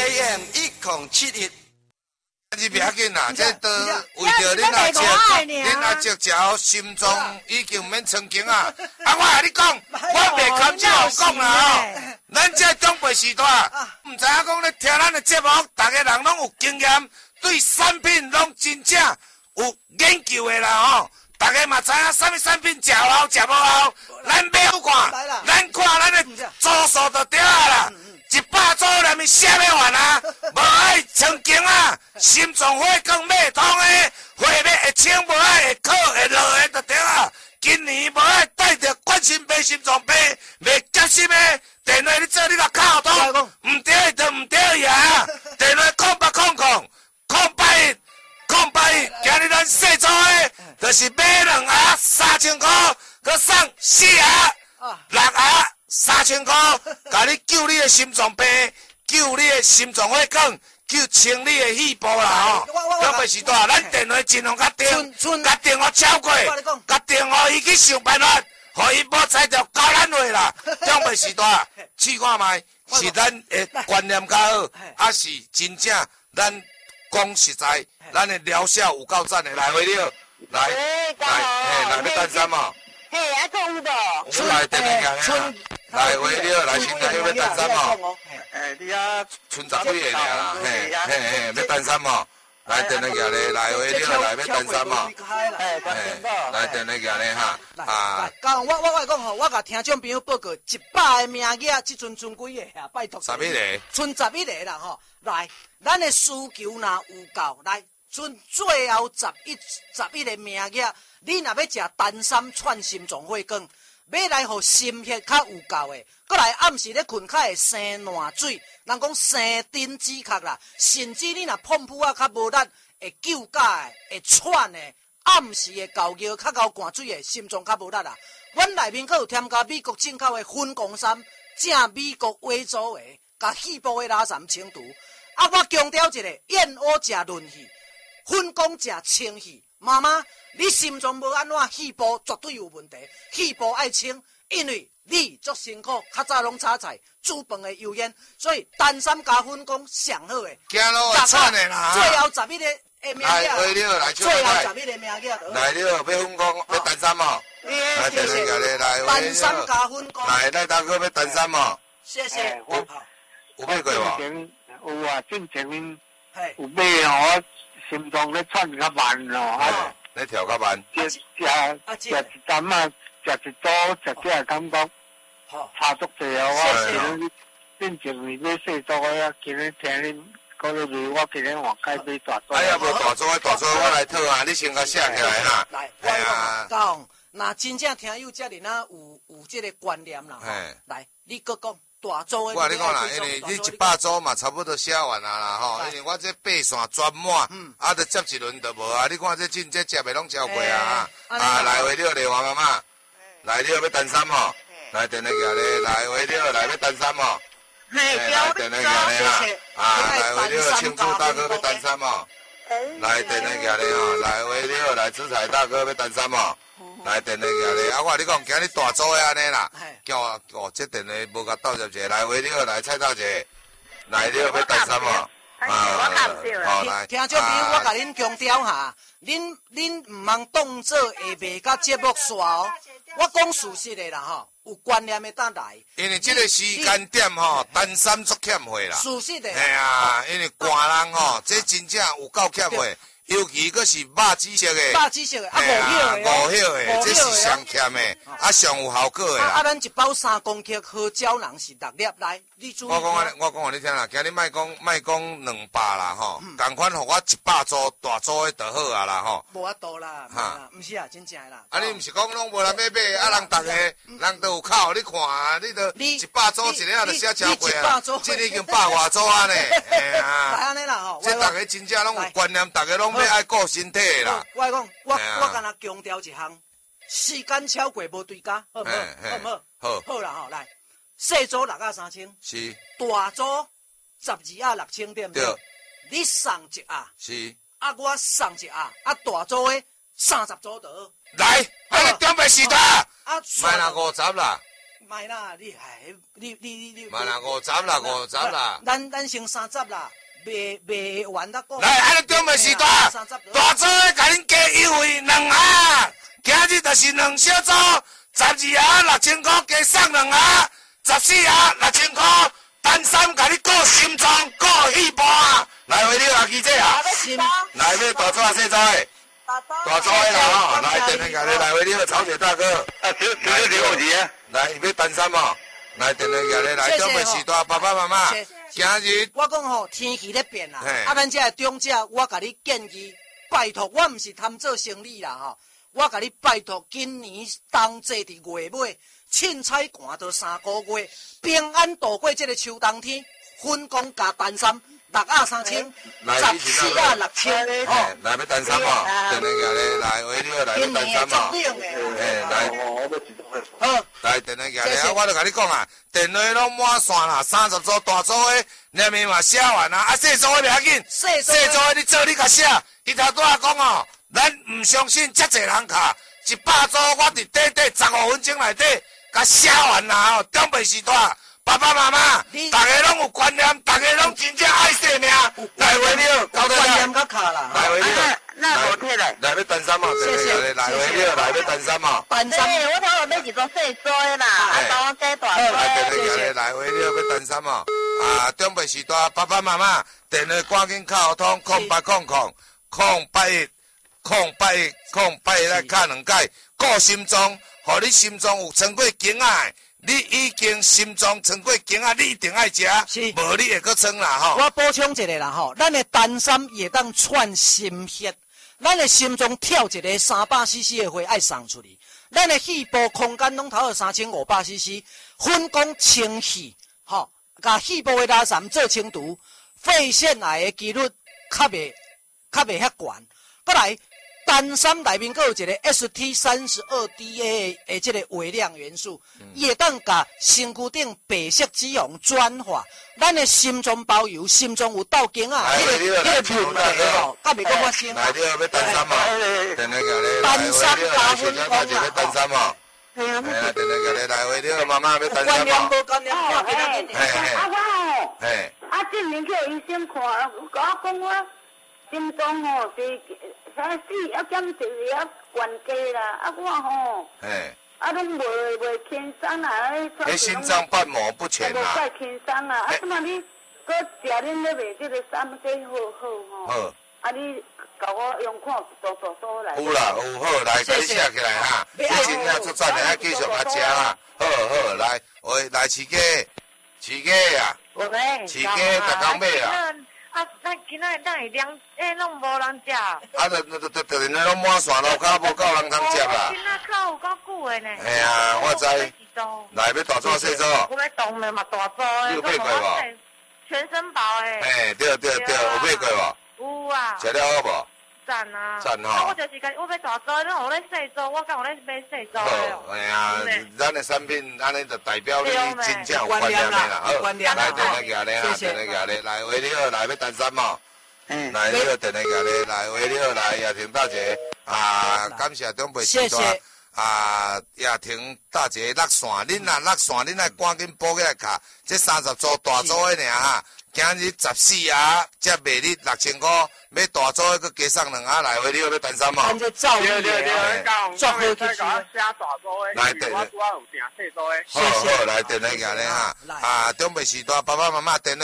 AM1071。 你不要紧啦，这都为着恁阿叔，恁阿叔只心脏已经免曾经啊！啊，我甲你讲，我袂堪这样讲啦吼。咱这长辈时代，唔知影讲咧听咱的节目，大家人拢有经验，对产品拢真正有研究的啦吼。大家嘛知影什么产品食好食无好，咱买好看，咱看咱的组数就对啊啦。100组连咪写要完啊！无爱曾经啊，心脏血管脉通的，血脉会清，无爱会靠会落的就对啊。今年无爱带着冠心病、心脏病、袂结心的电话，你做你甲敲通，唔对就唔对呀。电话0800，今日咱细组的，就是买2盒3000块，佮送4盒6盒。3000块，甲你救你的心脏病，救你的心脏血管，救清你的肺部啦吼。要袂是大，咱电话尽量甲定，甲电话超过，甲电话伊去想办法，互伊无采着交咱话啦。要袂是大，试看卖，是咱的观念较好，还是真正咱讲实在，咱的疗效有够赞的。来回了，来，要等啥嘛？ 嘿，还够有无？ 我来电话讲来回了，来先来要等啥嘛？ 你啊， 剩10几个尔，嘿，要等啥嘛？来电话讲咧，来回了，来要等啥嘛？来电话讲咧哈，啊！ 讲我讲吼，我甲听众朋友报告，100个名额，即阵剩几个啊？拜托。 11个。 剩11个啦吼，来，咱的需求若有够，来，剩最后11个名额，你若要食丹参串心脏血管。要来互心血较有够的，搁来暗时咧困较会生烂水，人讲生丁止壳啦，甚至你若碰扑啊较无力，会救假的，会喘的，暗时会高尿较高寒水的，心脏较无力啦。阮内面阁有添加美国进口的粉光参，正美国伪造的，甲肺部的垃圾清除。啊，我强调一个，燕窝食润气，粉光食清气。妈妈，你心脏无安怎，肺部绝对有问题。肺部爱清，因为你足辛苦，较早拢炒菜、煮饭的油烟，所以丹参加粉光上好的。 行路会喘的啦。 最后11个名额。 来回了，来最后11个名額。 来了，要粉光，要丹参嘛？来电话讲咧，来丹参加粉光。 来，大哥要丹参嘛？ 谢谢。 有买过无？ 有啊，之前有买哦。心脏咧喘较慢咯， 咧跳较慢。 食一针啊，食一组，食只感觉差足济哦。我今日进前要细组啊，今日听恁讲了未，我今日换改买大组。 哎呀，无大组我来讨啊，你先甲写起来哈。 来，我讲，那真正听友遮尔呐有这个观念啦。来，你搁讲。大组的， 我你讲啦，因为你100组嘛，差不多写完啊啦吼。因为我这8线全满，啊，得接一轮就无啊。你看这真这食袂拢超过啊！啊，来回了，丽华妈妈，来了要等3吼，来电话过来，来回了，来要等3吼，来电话过来啦，啊，来回了，庆祝大哥要等3吼，来电话过来吼，来回了，来志彩大哥要等3吼。来电话过来，啊！我你讲，今日大组的安尼啦，叫我哦，这电话无甲倒接者，来回了，来蔡大姐，来了要等3嘛， 好来，听众朋友，我甲恁强调下，恁唔通当做下暝甲节目煞哦，我讲事实的啦吼，有观念的当来。 因为这个时间点吼，单三足欠货啦。 事实的。 嘿啊，因为寒人吼，这真正有够欠货。尤其佫是肉紫色的， 肉紫色的，啊五叶的，这是上欠的，啊上有效果的啦。 啊，咱一包3公克花椒囊是6粒，来，你注意。 我讲你听啦，今日卖讲200啦吼，共款互我100组大组的就好啊啦吼。 无法度啦，哈，毋是啊，真正的啦。 啊，你毋是讲拢无人要买，啊人逐个人都有靠，你看啊，你都100组一个就写超过啊，这已经100外组啊呢，嘿啊。 来安尼啦吼， 这逐个真正拢有观念，逐个拢。要爱顾身体啦！ 我讲，我敢若强调一项，时间超过无对价，好唔好？好唔好？ 好， 好啦吼，来，细组6盒3000， 是大组12盒6000，对唔对？你送1盒， 是， 啊我送1盒，啊大组的30组就好。 来，啊你准备时代， 啊， 卖啦50啦。 买啦，你， 嘛啦50啦， 咱先30啦，未完得讲。 来，安尼中午时段，大组的甲恁加优惠2盒，今日就是2小组，12盒6000块加送2盒，14盒6000块，单3甲你过心脏过气波啊！来，回你阿记者啊，来要大组啊小组的。大组的啦吼，来电话甲你来回你好，曹姐大哥。 啊，只有你啊。 来，要单3哦。来电话甲你来，中午时段爸爸妈妈，今日我讲吼，天气咧变啦，咱这长者，我甲你建议，拜托，我毋是贪做生意啦吼，我甲你拜托，今年冬至伫月尾，凊彩寒到3个月，平安度过这个秋冬天，分工加单3。6盒3000，14盒6000， 哦，来要单3哦，电话甲你来，回你好，来要单3哦，来，好，来电话甲你啊，我著甲你讲啊，电话拢满线啦，30组大组的，连面嘛写完啊，细组的袂要紧，细组的你做你甲写，伊头拄仔讲哦，咱唔相信遮济人卡，100组我伫15分钟内底甲写完啦吼，中午时段。爸爸妈妈，大家拢有观念，大家拢真正爱生命。来回你好，交代观念较卡啦。 来回你好， 那无退来。 来要单3嘛，谢谢。来回你好，来要单3嘛。 单3，我头下买一组细组的啦，啊，当加大组。 来电话来，来回你好，要单3嘛。啊，中午时段，爸爸妈妈电话赶紧敲通0800081081来敲2解，顾心脏，互你心脏有穿过经啊。你已经心脏穿过经啊，你一定爱食，无你会阁穿啦吼。 我补充一个啦吼，咱的单3也当串心血，咱的心脏跳一个300cc 的血爱送出去，咱的气部空间拢头有3500cc， 分工清气，吼，甲气部的垃圾做清除，肺腺癌的几率较袂遐悬，过来。单3内面阁有一个 ST32Da 的这个微量元素，也当甲身躯顶白色脂肪转化，咱的心脏包油，心脏有斗经啊，迄个问题吼，甲袂讲发生。 来，你要单3嘛？电话甲你。 单3加分工啦。 要单3嘛？哎呀，电话甲你来，喂，你好，妈妈要单3嘛？ 观念无观念， 啊我吼， 嘿， 啊，今年去医生看，我讲我心脏吼是。4要减1要关机啦，啊我吼，啊拢袂轻松啦， 迄心脏瓣膜不全啦， 无介轻松啦，啊怎么你搁食恁咧卖这个3剂好吼，啊你甲我用看多来。 有啦，有好来，甲你写起来哈，你真正出赚的，继续甲食啦，好来，喂来饲鸡啊，饲鸡逐工买啊。 啊，咱今仔咱会凉，拢无人食。啊， 就人拢满线路口，无够人通食啦。 今仔口有够久的呢。 哎呀，我知。来要大组细组。 我要动的嘛，大组的。 你有买过无？ 全身包的。 哎，对，有买过无？ 有啊。 食了好无？ 赞啊！ 赞吼！ 我就是讲，我要大组，你有咧细组，我敢有咧买细组的。 哎呀，咱的产品安尼就代表你真正有观念的啦。好，来电话甲你啊，电话甲你，来喂你好，来要单3嘛？来你好，电话甲你，来喂你好，来叶婷大姐啊，感谢中北时段啊，叶婷大姐落线，恁若落线，恁爱赶紧补起来卡，这30组大组的尔哈。今日14盒，才卖你6000块，要大组的，佮加送2盒来回，你要单3嘛？ 对，做好去吃。 来电话，好，来电话甲你哈。啊，中北时段爸爸妈妈电话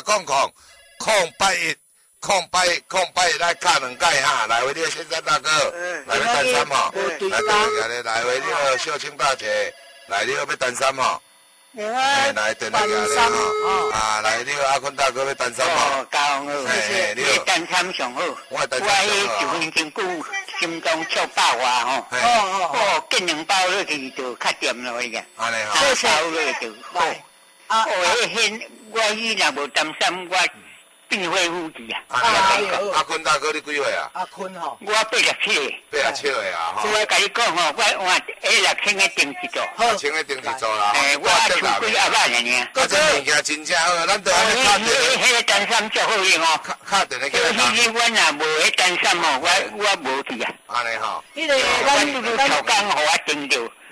0800081081来敲2解哈。来回你先生大哥，来要单3嘛？来电话甲你，来回你好秀清大姐，来你要单3嘛？来电话甲你吼，啊来你好阿坤大哥要单3嘛？ 交好，你单3上好。 我单3上好。 1分钟久，心脏跳爆啊吼。哦，建2包落去就较掂咯伊个。 安尼吼。 包落就好。我迄若无单3，我变恢复去啊。 阿坤大哥你几岁啊？ 阿坤吼， 我87。 87岁啊吼。 所以我甲你讲吼，我换6000个定一组。 6000个定一组啦。 我出几阿万个呢？ 啊，这物件真正好，咱着安尼敲电话。 迄个单3足好用哦。 敲电话叫他讲。 我若无迄单3吼，我无去啊。 安尼吼。 迄个咱超工互我订着，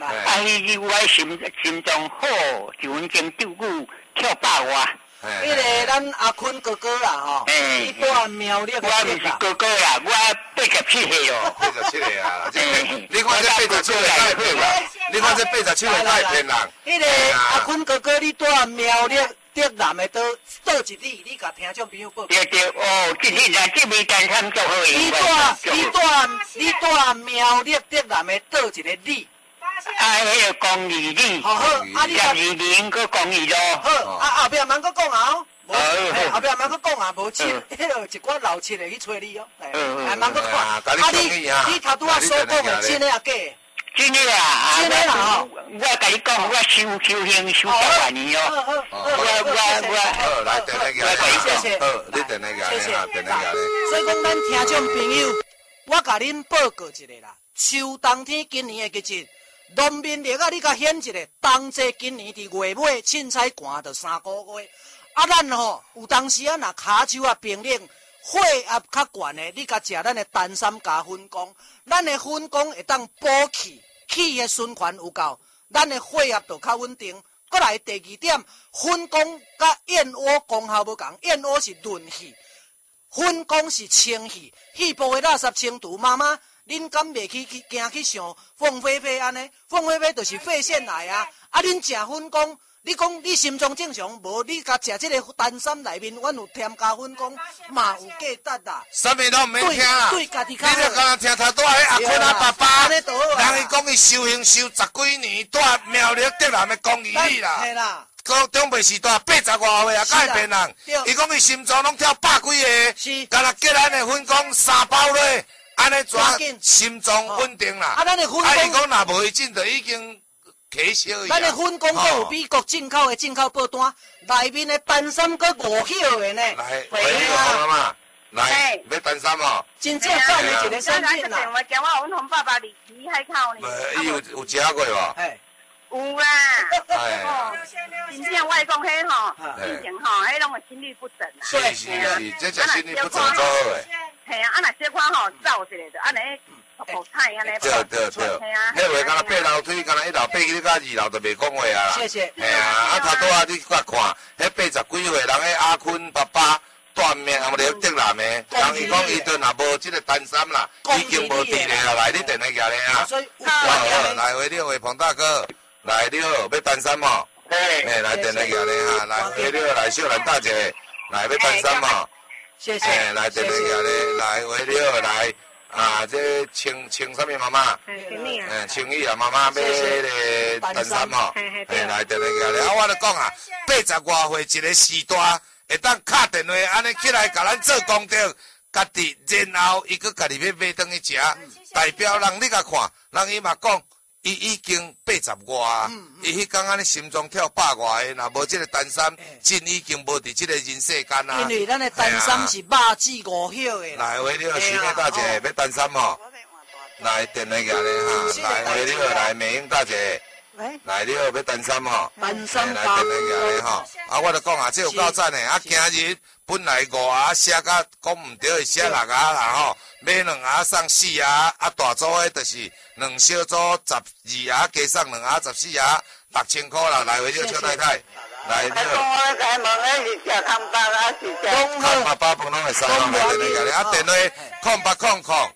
我心脏好，就阮经丢久跳8外。 迄个咱阿坤哥哥啦吼，你带苗栗的。 我毋是哥哥啦，我87岁哦。 87岁啊！你看这87岁太骗人，你看这87岁太骗人。 迄个阿坤哥哥，你带苗栗竹南的倒一里，你甲听众朋友报。 对哦，这里来这边单参做好诶。 你带苗栗竹南的倒一个里。 迄个公益里， 好，啊你 12年个公益咯。 好，后壁茫搁讲啊，后壁茫搁讲啊，无亲，迄个一寡老亲的去找你哦，还茫搁看。啊你头拄仔所讲的真的啊假？ 真的啊， 真的啦吼。 我甲你讲，我修行修10年哦。 我来电来谢谢。 你电来个，谢谢。 所以讲，咱听众朋友，我甲恁报告一个啦，秋冬天今年的季节。农民历啊，你甲显一个，冬季今年伫月尾，凊彩寒到3个月。啊，咱吼有当时啊，若骹手啊冰冷，血压较悬的，你甲食咱的丹参加粉浆，咱的粉浆会当补气，气的循环有够，咱的血压就较稳定。过来第2点，粉浆甲燕窝功效无同，燕窝是润气，粉浆是清气，气部的垃圾清除。妈妈。恁敢袂去惊去想凤飞飞安尼？凤飞飞就是肺腺癌啊！啊，恁食粉浆，你讲你心脏正常，无你甲食这个丹参内面，阮有添加粉浆，嘛有价值啦。 啥物拢毋免听啦， 对家己较好。 你著敢听头拄仔阿坤阿爸爸，人伊讲伊修行修10几年，住苗栗竹南的公益里啦。 嘿啦。 高中袂是大80外岁啊，敢会骗人？伊讲伊心脏拢跳100几个，敢若叫咱的粉浆3包落。安尼怎心脏稳定啦？ 啊，咱的粉浆， 伊讲若无一阵就已经起烧去啊。 咱的粉浆还有美国进口的进口报单，内面的丹参搁5叶的呢。 来，妈妈，来，要丹参哦。 真正算是一个产品啦。 我叫我阮洪爸爸离海口呢。 伊有食过无？ 有啦。真正我讲迄吼，以前吼，迄拢是心律不整啊。 是，这只心律不整做好诶。 系啊，若小可吼走一个就安尼，好菜安尼。 对。迄话敢若爬楼梯，敢若1楼爬去到2楼就袂讲话啊啦。 谢谢。 系啊，头拄仔你甲看，迄80几岁人迄阿坤爸爸断命啊，咧竹南的，人伊讲伊对若无即个丹参啦，已经无伫咧啊。来，你电来举咧啊。来，回六位彭大哥，来你好，要丹参哦。来电来举咧哈，来回六来秀兰大姐，来要丹参哦。 谢谢。 来电来举咧，来回六来啊，这青什么妈妈？青衣啊，妈妈买迄个丹参哦。来电来举咧，啊，我咧讲啊，80外岁一个时代。会当敲电话安尼起来，甲咱做功德，家己，然后伊佫家己要买顿去食，代表人你甲看，人伊嘛讲，伊已经80外，伊迄天安尼心脏跳100外的，若无即个丹参，真已经无伫即个人世间啊。 因为咱的丹参是肉质5叶的。 来，回你徐美大姐要丹参哦，来电话举咧哈，来回你来美英大姐。来，你好，要丹参吼， 丹参来电来个吼，啊，我就讲啊，这有够赞的，啊，今日本来5盒写甲讲唔对的写6盒啦吼，买2盒送4盒，啊，大组的就是2小组12盒，加上2盒14盒，6000块啦，来回这小太太，来你好。 我该问的是食康巴还是食？ 康巴巴不拢会送来电来个，啊，电话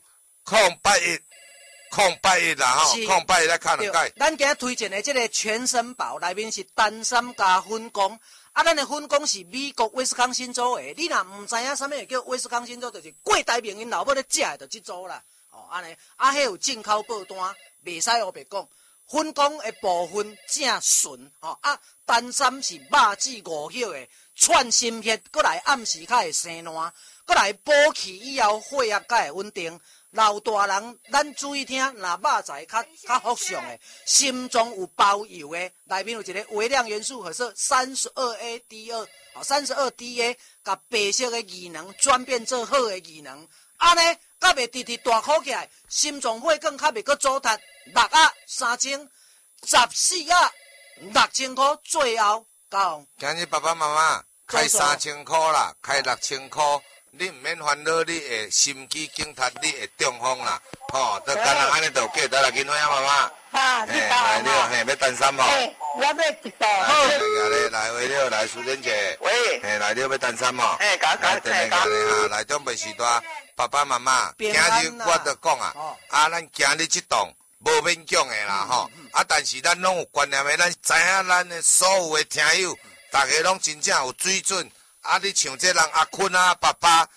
080081啦吼，0881来看两解。 咱今日推荐的这个全身宝内面是丹参加粉浆，啊，咱的粉浆是美国威斯康辛州的。你若唔知影啥物会叫威斯康辛州，就是过台面因老母咧食的就这组啦。哦，安尼，啊，迄有进口报单，袂使胡白讲。粉浆的部分正纯，哦啊，丹参是肉质5叶的，串心血，过来暗时较会生烂，过来补气以后血压较会稳定。老大人，咱注意听，若肉材较复常的，心脏有包油的，内面有一个微量元素，或是32AD2，哦，32DA，甲白色的异能转变做好的异能，安尼，甲袂直直大哭起来，心脏血管较袂搁阻塞，6盒3000，14盒6000块，最后讲。 今日爸爸妈妈开3000块啦，开6000块。 你毋免烦恼，你会心肌梗塌，你会中风啦，吼，都干那安尼就有价值啦，金花啊妈妈。来了，嘿，要单三无？ 我要一道。 来为了来苏珍姐。 喂。 嘿，来了要单三无？ 搞。 哈，来中袂时代，爸爸妈妈，今日我著讲啊，咱今日这档无勉强的啦吼，但是咱拢有观念的，咱知影咱的所有的听友，大家拢真正有水准。你像这人阿坤啊，爸爸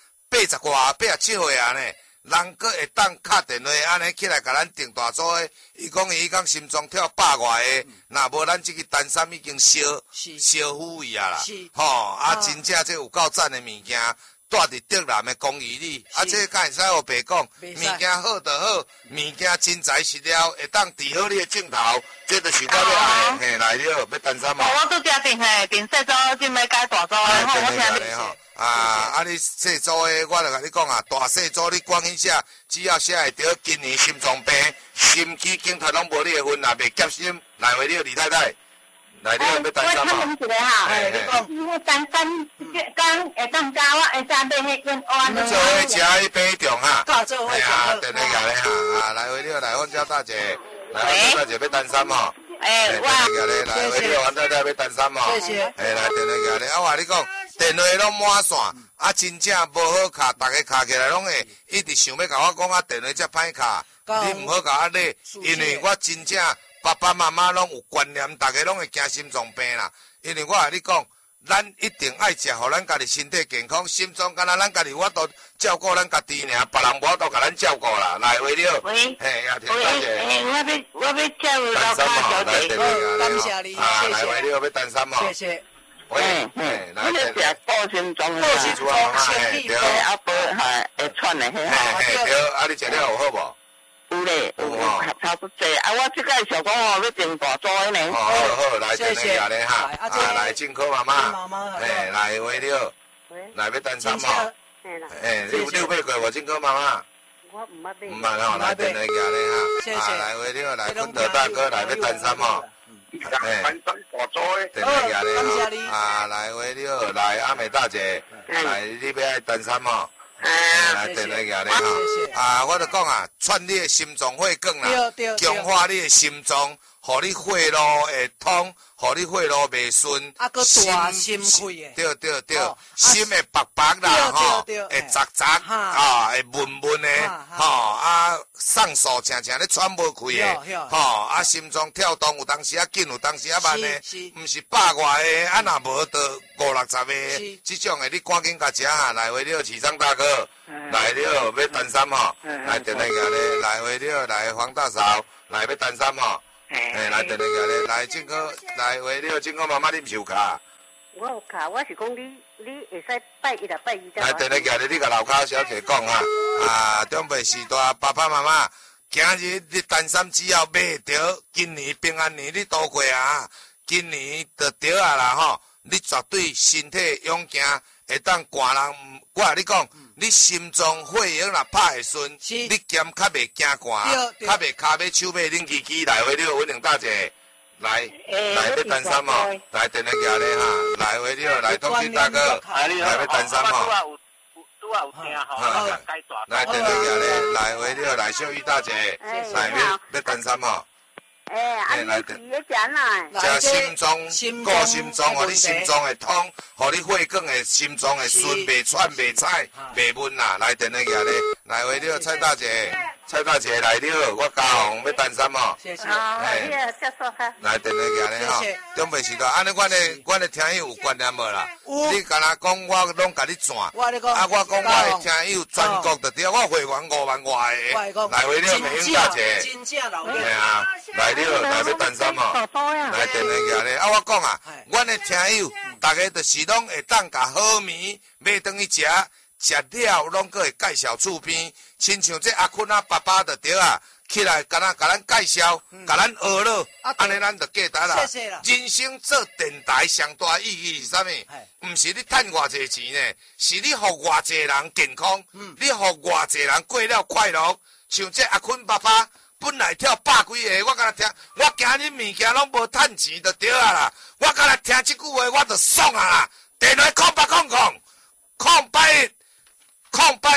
87岁啊呢。人佫会当敲电话安尼起来，甲咱定大组的。伊讲心脏跳100外的，若无咱这个单三已经烧腐去啊啦。吼，真正这有够赞的物件，带伫德南的公寓里。这敢会使互白讲，物件好就好，物件真材实料，会当治好你的镜头，这就是我要爱。嘿，来了，要单三嘛。 我拄则定细组，准备改大组的，我听你说。 你细组的，我就甲你讲啊，大细组你关起写，只要写会着今年心脏病、心肌梗塌拢无你的份，也袂夹心。来为了李太太，来了要单三嘛。 我一个哈，我单三刚会当加，我会使买迄根丸。 做伙食迄杯中哈。 做伙食。等你甲你哈，来为了来阮家大姐，来阮大姐要单三嘛。 我。 来为了阮太太要单三嘛。 谢谢。 来等你甲你，我话你讲。电话拢满线，真正无好卡，大家卡起来拢会一直想要甲我讲电话才歹卡，你毋好甲我累，因为我真正爸爸妈妈拢有观念，大家拢会惊心脏病啦。因为我甲你讲，咱一定爱食，互咱家己身体健康，心脏敢若咱家己我都照顾咱家己尔，别人无法度甲咱照顾啦。来，为了，嘿，听大姐， 我要照顾老家小姐， 感谢你，谢谢。 来，为了要单三嘛， 谢谢。 我咧食保心中的， 对， 阿伯会喘的， 对，你食了有好无？ 有咧，有差不多。我即个想讲要订大组的呢。 好，来等你下咧哈，来进口妈妈，来为了，来要单三嘛，你有买过无进口妈妈？ 我唔捌买。 唔捌吼，来等你下咧哈，来为了，来坤德大哥来要单三嘛。 单三大组的， 等你下咧哈，来为了，来阿美大姐，来你要爱单三嘛？来等你下咧哈，我就讲啊，串你的心脏血管啦，强化你的心脏，互你血路会通，互你血路袂顺， 心开的，对，心会白白啦，吼，会杂会闷的，吼，送数常常咧喘无开的，吼，心脏跳动有当时紧，有当时慢的，毋是100外的，若无就50-60的，这种的你赶紧甲食下，来为了市长大哥，来了要单三吼，来等你下咧，来为了来黄大嫂，来要单三吼。来等你个咧，来进口，来为了进口妈妈，你毋是有卡？ 我有卡，我是讲你会使拜1拜2。 来等你个咧，你甲老卡小姐讲啊，中辈时代爸爸妈妈，今日你单三只要买着，今年平安年你度过啊，今年就对啊啦吼，你绝对身体勇健，会当寒人。我甲你讲，你心脏血液若拍会顺，你减较袂惊寒，较袂骹尾手尾冷气机来回了，阮两大姐来要单三嘛，来等你下咧哈，来回了来通知大哥，来要单三嘛。 有听吼， 来等你下咧，来回了来秀玉大姐，来要单三嘛。来等。食心脏，顾心脏，互你心脏会通，互你血管会心脏会顺，袂喘袂菜，袂闷啦。来等你下咧，来为了蔡大姐，蔡大姐来了，我嘉宏要单三嘛。 谢谢。 来等你下咧吼，中辈时代，安尼阮的听友有观念无啦？你敢若讲我拢甲你转，我讲我的听友全国就对，我会员5万外的，来为了美英大姐，系啊，来了来要单三嘛，来等你下咧。我讲啊，阮的听友，大家就是拢会当甲好面买转去食，食了拢个会介绍厝边，亲像这阿坤啊爸爸就对啊。起来，甲咱介绍，甲咱学了，安尼咱就价值啦。人生做电台上大意义是啥物？毋是你赚偌济钱呢，是你互偌济人健康，你互偌济人过了快乐。像这阿坤爸爸本来跳100几个，我甲他听，我今日物件拢无趁钱就对啊啦。我甲他听这句话，我就爽啊啦。电话080008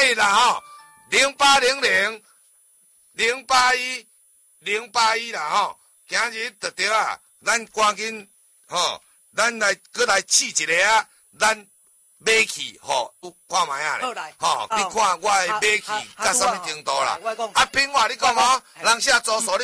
以啦吼，0800-081-081啦吼，今日就对啊，咱赶紧吼，咱搁来试一个啊，咱买去吼，看卖啊咧，吼，你看我的买去到什么程度啦？啊，平话你讲哦，人写住宿